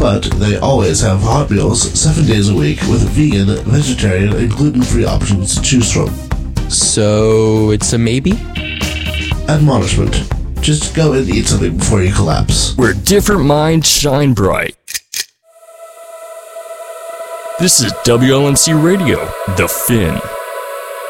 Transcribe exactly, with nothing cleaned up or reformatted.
but they always have hot meals seven days a week with vegan, vegetarian, and gluten-free options to choose from. So it's a maybe? Admonishment. Just go and eat something before you collapse. Where different minds shine bright. This is W L N C Radio, The Fin.